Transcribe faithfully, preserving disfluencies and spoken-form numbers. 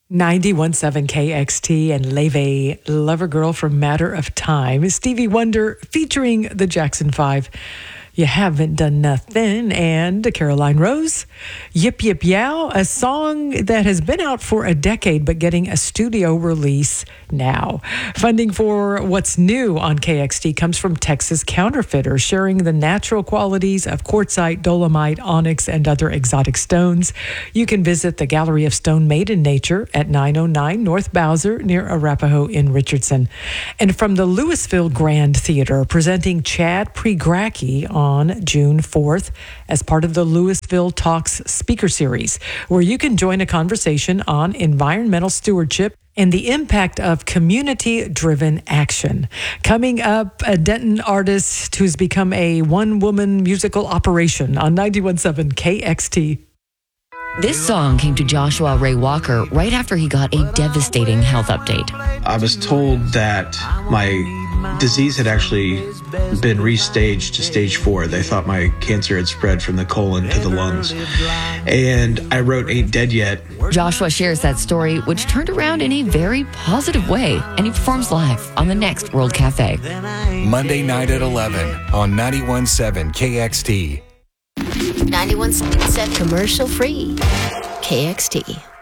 ninety-one point seven K X T and Leve, Lover Girl from Matter of Time. Stevie Wonder featuring the Jackson Five. You Haven't Done Nothing, and Caroline Rose, Yip Yip Yow, a song that has been out for a decade but getting a studio release now. Funding for what's new on K X T comes from Texas Counterfeiter, sharing the natural qualities of quartzite, dolomite, onyx, and other exotic stones. You can visit the Gallery of Stone Made in Nature at nine oh nine North Bowser near Arapahoe in Richardson. And from the Louisville Grand Theater, presenting Chad Pregracke on June fourth as part of the Louisville Talks speaker series, where you can join a conversation on environmental stewardship and the impact of community-driven action. Coming up, a Denton artist who's become a one-woman musical operation on ninety-one point seven K X T. This song came to Joshua Ray Walker right after he got a devastating health update. I was told that my disease had actually been restaged to stage four. They thought my cancer had spread from the colon to the lungs. And I wrote Ain't Dead Yet. Joshua shares that story, which turned around in a very positive way, and he performs live on the next World Cafe. Monday night at eleven on ninety-one point seven K X T. ninety-one point seven commercial free K X T.